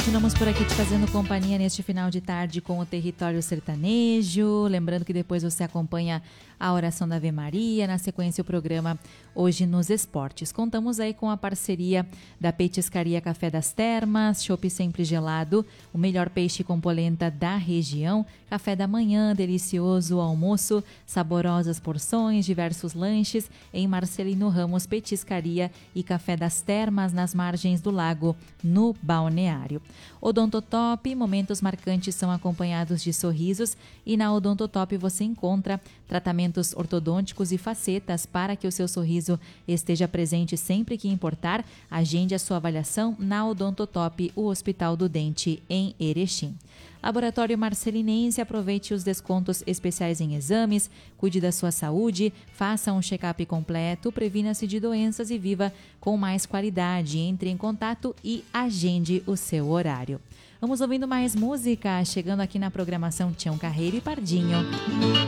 Continuamos por aqui te fazendo companhia neste final de tarde com o Território Sertanejo. Lembrando que depois você acompanha a oração da Ave Maria, na sequência o programa Hoje nos Esportes. Contamos aí com a parceria da Petiscaria Café das Termas, chopp sempre gelado, o melhor peixe com polenta da região, café da manhã, delicioso almoço, saborosas porções, diversos lanches em Marcelino Ramos Petiscaria e Café das Termas, nas margens do lago, no Balneário. Odontotop, momentos marcantes são acompanhados de sorrisos e na Odontotop você encontra tratamentos ortodônticos e facetas para que o seu sorriso esteja presente sempre que importar. Agende a sua avaliação na Odontotop, o Hospital do Dente em Erechim. Laboratório Marcelinense, aproveite os descontos especiais em exames, cuide da sua saúde, faça um check-up completo, previna-se de doenças e viva com mais qualidade. Entre em contato e agende o seu horário. Vamos ouvindo mais música, chegando aqui na programação Tião Carreiro e Pardinho.